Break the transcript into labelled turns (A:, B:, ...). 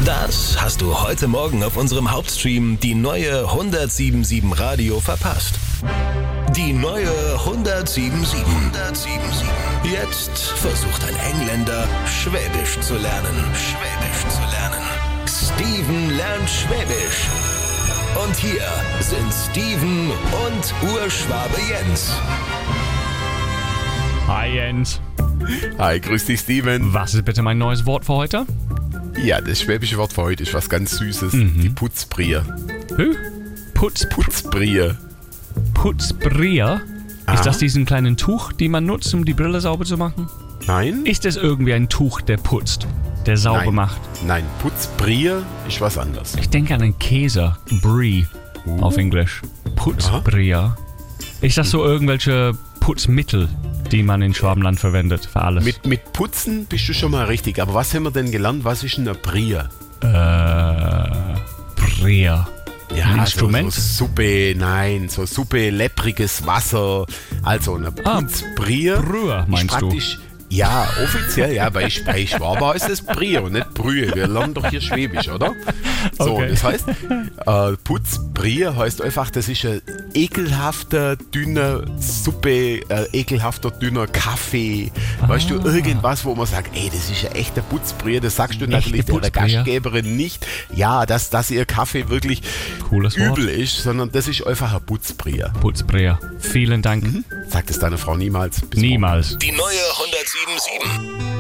A: Das hast du heute Morgen auf unserem Hauptstream die neue 107.7 Radio verpasst. Die neue 107.7. Jetzt versucht ein Engländer, Schwäbisch zu lernen. Steven lernt Schwäbisch. Und hier sind Steven und Urschwabe Jens.
B: Hi Jens.
C: Hi, grüß dich Steven.
B: Was ist bitte mein neues Wort für heute?
C: Ja, das schwäbische Wort für heute ist was ganz Süßes. Die Putzbrier. Putzbrier.
B: Putzbrier?
C: Aha.
B: Ist das diesen kleinen Tuch, die man nutzt, um die Brille sauber zu machen?
C: Nein?
B: Ist es irgendwie ein Tuch, der putzt, der sauber macht?
C: Nein, Putzbrier ist was anderes.
B: Ich denke an einen Käse. Brie auf Englisch. Putzbrier. Ist das so irgendwelche Putzmittel, die man in Schwabenland verwendet für alles?
C: Mit Putzen bist du schon mal richtig. Aber was haben wir denn gelernt? Was ist denn ein Brier?
B: Brier.
C: Ja,
B: ein Instrument?
C: So Suppe, leppriges Wasser. Also eine Putzbrier.
B: Brühe, meinst du?
C: Ja, offiziell, ja, bei Schwaben heißt es Brier und nicht Brühe. Wir lernen doch hier Schwäbisch, oder? So,
B: Okay.
C: das heißt, Putzbrier heißt einfach, das ist ein ekelhafter, dünner Suppe, ekelhafter, dünner Kaffee. Weißt du, irgendwas, wo man sagt, ey, das ist ja echter Putzbrier. Das sagst du natürlich der Gastgeberin nicht, ja, dass ihr Kaffee wirklich
B: Cooles Wort.
C: übel ist, sondern das ist einfach ein Putzbrier.
B: Putzbrier. Vielen Dank.
C: Sagt es deine Frau niemals? Bis
B: Niemals.
A: Die neue 107.7.